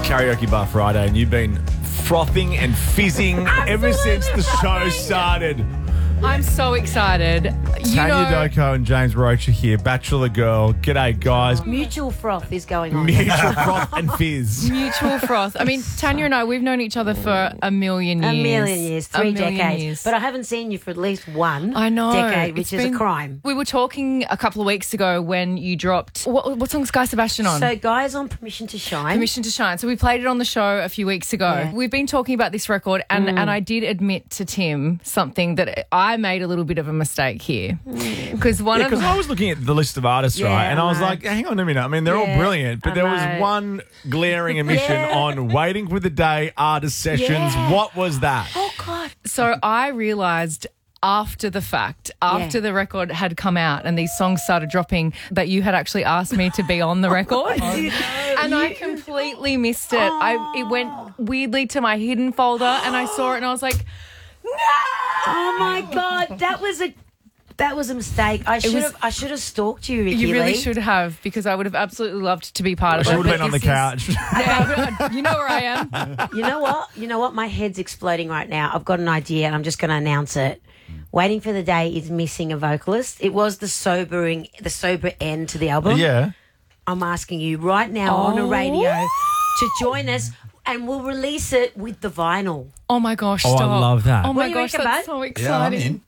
Karaoke Bar Friday, and you've been frothing and fizzing ever since the show started. I'm so excited. Tanya Doko and James Roach are here. Bachelor Girl. G'day, guys. Mutual froth is going on. Mutual froth and fizz. Mutual froth. I mean, Tanya and I, we've known each other for a million years. A million years, three A million decades. years. But I haven't seen you for at least one I know. decade, which It's is been- a crime. We were talking a couple of weeks ago when you dropped... What song's Guy Sebastian on? So, guys, on Permission to Shine. Permission to Shine. So we played it on the show a few weeks ago. Yeah. We've been talking about this record, and I did admit to Tim something that I made a little bit of a mistake here. Because Because I was looking at the list of artists, Yeah, right, and I was I know. like, hang on a minute. I mean, they're all Yeah, brilliant, but I there was know. one glaring omission Yeah. on Waiting for the Day artist sessions. Yeah. What was that? Oh, God. So I realised after the fact, after the record had come out and these songs started dropping, that you had actually asked me to be on the record. And I completely missed it. It went weirdly to my hidden folder and I saw it and I was like, Oh, my God. That was a mistake. I should have stalked you, Ricky you really Lee. should have, because I would have absolutely loved to be part of She it. would have been But on the this is- couch. Yeah, you know where I am. You know what? My head's exploding right now. I've got an idea and I'm just going to announce it. Waiting for the Day is missing a vocalist. It was the sober end to the album. Yeah. I'm asking you right now on the radio to join us, and we'll release it with the vinyl. Oh my gosh, Oh, I stop. love that. Oh What my do you gosh, reckon, that's bud? so Yeah, I'm exciting. in.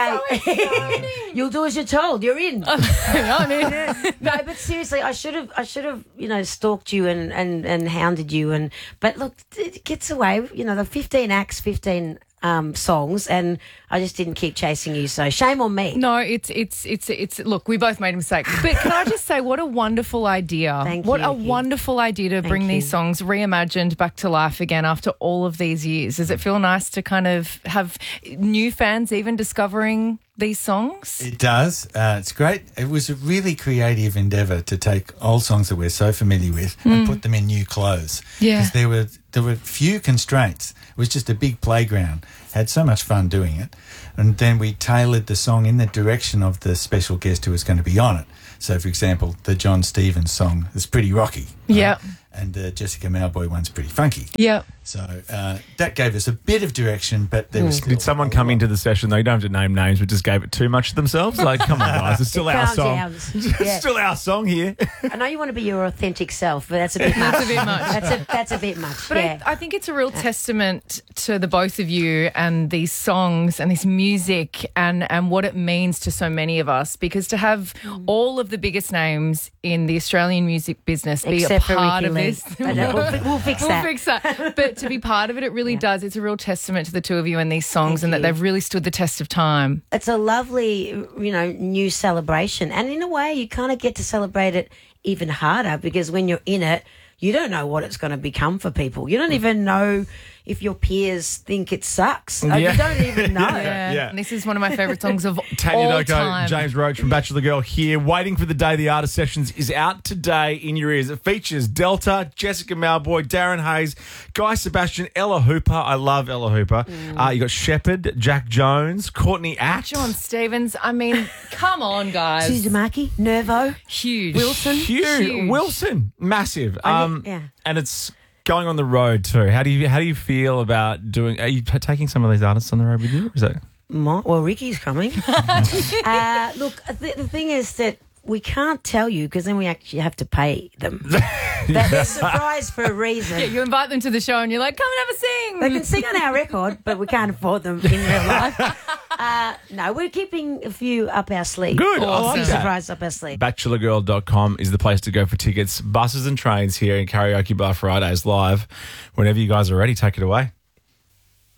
Okay, you'll do as you're told. You're in. I'm in. No, but seriously, I should have, stalked you and hounded you. But look, it gets away. The 15 acts, 15 songs, and I just didn't keep chasing you. So shame on me. No, it's look, we both made a mistake. But can I just say, what a wonderful idea. Thank what you, a Ricky. wonderful idea to bring these you. songs reimagined back to life again after all of these years. Does it feel nice to kind of have new fans even discovering these songs? It does. It's great. It was a really creative endeavour to take old songs that we're so familiar with and put them in new clothes. Yeah. Because there were few constraints. It was just a big playground. Had so much fun doing it. And then we tailored the song in the direction of the special guest who was going to be on it. So, for example, the John Stevens song is pretty rocky. right? Yeah. And the Jessica Mauboy one's pretty funky. Yeah. So that gave us a bit of direction, but there was still Did someone come into the session, though? You don't have to name names, but just gave it too much of themselves? Like, come on, guys. It's still our Calm song. down. It's Yeah. still our song here. I know you want to be your authentic self, but that's a bit much. That's a bit much. That's a bit much. But yeah. I think it's a real testament to the both of you and these songs and this music and what it means to so many of us, because to have all of the biggest names in the Australian music business be Except a for part Ricky of Lee. this. But we'll fix that. We'll fix that. But to be part of it, it really does. It's a real testament to the two of you and these songs, Thank and that you. they've really stood the test of time. It's a lovely, new celebration. And in a way, you kind of get to celebrate it even harder, because when you're in it, you don't know what it's going to become for people. You don't even know if your peers think it sucks. Yeah. You don't even know. Yeah. And this is one of my favourite songs of Tanya all Doko, time. James Roach from Bachelor Girl here. Waiting for the Day the Artist Sessions is out today in your ears. It features Delta, Jessica Mauboy, Darren Hayes, Guy Sebastian, Ella Hooper. I love Ella Hooper. You got Shepherd, Jack Jones, Courtney Act. John Stevens. I mean, come on, guys. Susie Markey, Nervo. Huge. Wilson. Huge. Wilson, massive. Yeah. And it's going on the road too. How do you feel about doing? Are you taking some of these artists on the road with you? Or is that? Well, Ricky's coming. Look, the thing is that we can't tell you, because then we actually have to pay them. They're surprised for a reason. Yeah, you invite them to the show and you're like, come and have a sing. They can sing on our record, but we can't afford them in real life. No, we're keeping a few up our sleeve. Good. I A like few that. surprises up our sleeve. Bachelorgirl.com is the place to go for tickets. Buses and trains here in Karaoke Bar Fridays live. Whenever you guys are ready, take it away.